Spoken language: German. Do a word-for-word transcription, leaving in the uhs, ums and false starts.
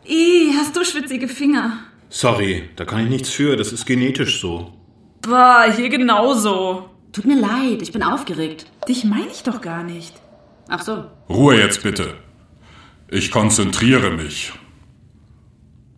Ih, hast du schwitzige Finger? Sorry, da kann ich nichts für, das ist genetisch so. Boah, hier genauso. Tut mir leid, ich bin aufgeregt. Dich meine ich doch gar nicht. Ach so. Ruhe jetzt bitte. Ich konzentriere mich.